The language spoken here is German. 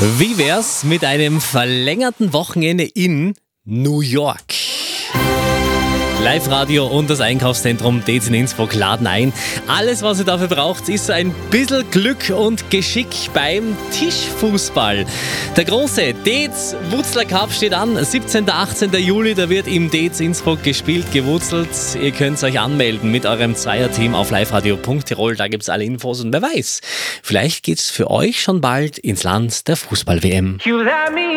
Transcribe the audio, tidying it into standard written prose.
Wie wär's mit einem verlängerten Wochenende in New York? Live-Radio und das Einkaufszentrum Dez in Innsbruck laden ein. Alles, was ihr dafür braucht, ist so ein bisschen Glück und Geschick beim Tischfußball. Der große Dez Wutzler Cup steht an. 17. 18. Juli, da wird im Dez Innsbruck gespielt, gewurzelt. Ihr könnt euch anmelden mit eurem Zweierteam auf liveradio.tirol. Da gibt's alle Infos und wer weiß, vielleicht geht's für euch schon bald ins Land der Fußball-WM.